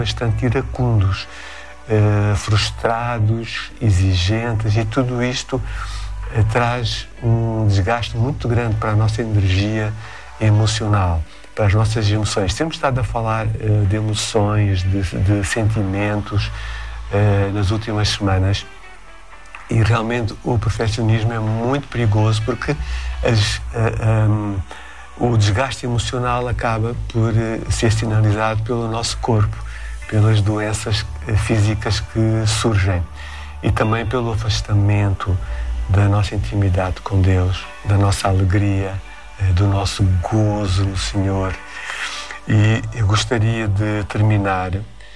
bastante iracundos, frustrados, exigentes, e tudo isto traz um desgaste muito grande para a nossa energia emocional, para as nossas emoções. Temos estado a falar de emoções, de sentimentos nas últimas semanas, e realmente o perfeccionismo é muito perigoso, porque o desgaste emocional acaba por ser sinalizado pelo nosso corpo, pelas doenças físicas que surgem, e também pelo afastamento da nossa intimidade com Deus, da nossa alegria, do nosso gozo no Senhor. E eu gostaria de terminar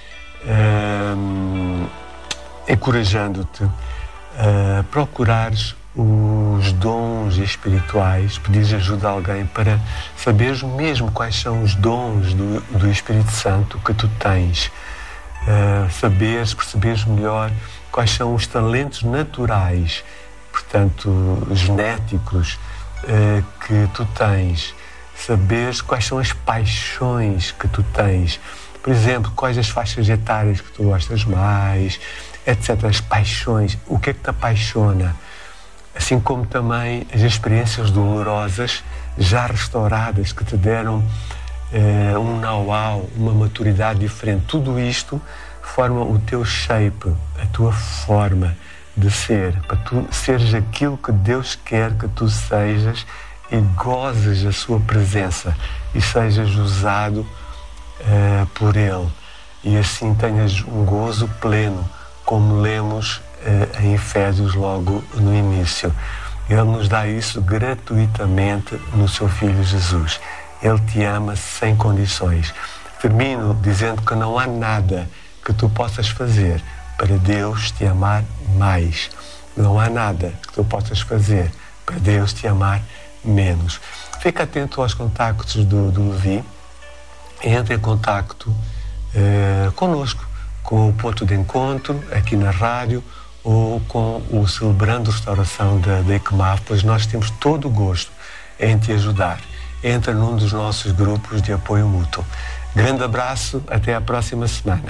encorajando-te a procurares os dons espirituais, pedires ajuda a alguém para saberes mesmo quais são os dons do Espírito Santo que tu tens, perceberes melhor quais são os talentos naturais, portanto, genéticos, que tu tens, saberes quais são as paixões que tu tens, por exemplo, quais as faixas etárias que tu gostas mais, etc. As paixões, o que é que te apaixona, assim como também as experiências dolorosas já restauradas que te deram um know-how, uma maturidade diferente. Tudo isto forma o teu shape, a tua forma de ser, para tu seres aquilo que Deus quer que tu sejas, e gozes a sua presença e sejas usado por Ele, e assim tenhas um gozo pleno, como lemos em Efésios logo no início. Ele nos dá isso gratuitamente no seu Filho Jesus. Ele te ama sem condições. Termino dizendo que não há nada que tu possas fazer para Deus te amar mais. Não há nada que tu possas fazer para Deus te amar menos. Fica atento aos contactos do Levi. Entre em contacto conosco, com o Ponto de Encontro aqui na rádio, ou com o Celebrando Restauração da ECMAF, pois nós temos todo o gosto em te ajudar. Entra num dos nossos grupos de apoio mútuo. Grande abraço, até à próxima semana.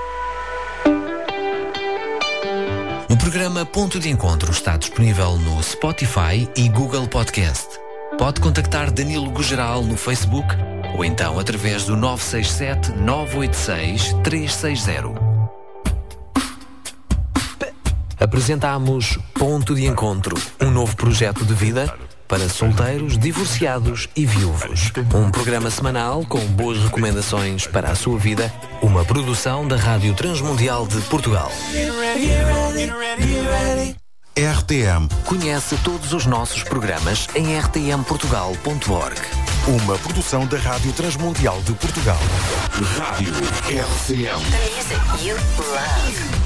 O programa Ponto de Encontro está disponível no Spotify e Google Podcast. Pode contactar Danilo Gugeral no Facebook ou então através do 967 986 360. Apresentamos Ponto de Encontro, um novo projeto de vida para solteiros, divorciados e viúvos. Um programa semanal com boas recomendações para a sua vida, uma produção da Rádio Transmundial de Portugal. RTM. Conhece todos os nossos programas em rtmportugal.org. Uma produção da Rádio Transmundial de Portugal. Rádio RTM. The music you love.